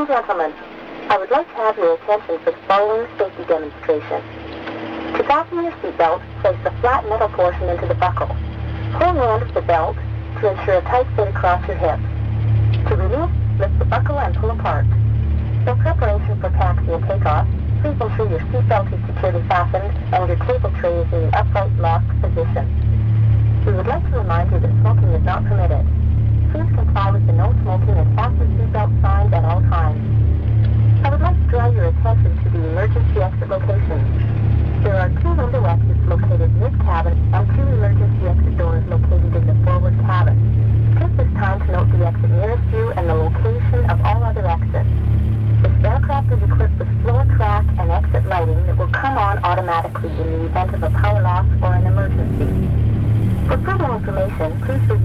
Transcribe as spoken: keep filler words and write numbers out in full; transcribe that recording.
and gentlemen, I would like to have your attention for the following safety demonstration. To fasten your seatbelt, place the flat metal portion into the buckle. Pull the end of the belt to ensure a tight fit across your hips. To release, lift the buckle and pull apart. In preparation for taxi and takeoff, please ensure your seatbelt is securely fastened and your table tray is in the upright locked position. We would like to remind you that smoking is not permitted. Please comply with the no smoking and fasten seatbelt signs at all times. I would like to draw your attention to the emergency exit locations. There are two window exits located mid-cabin and two emergency exit doors located in the forward cabin. Take this time to note the exit nearest you and the location of all other exits. This aircraft is equipped with floor track and exit lighting that will come on automatically in the event of a power loss or an emergency. For further information, please visit